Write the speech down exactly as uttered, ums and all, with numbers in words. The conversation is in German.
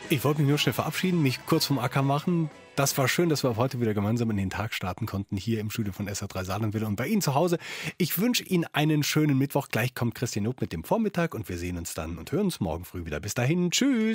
Ich wollte mich nur schnell verabschieden, mich kurz vom Acker machen. Das war schön, dass wir heute wieder gemeinsam in den Tag starten konnten, hier im Studio von S R drei Saarlandwelle und bei Ihnen zu Hause. Ich wünsche Ihnen einen schönen Mittwoch. Gleich kommt Christian Job mit dem Vormittag und wir sehen uns dann und hören uns morgen früh wieder. Bis dahin, tschüss.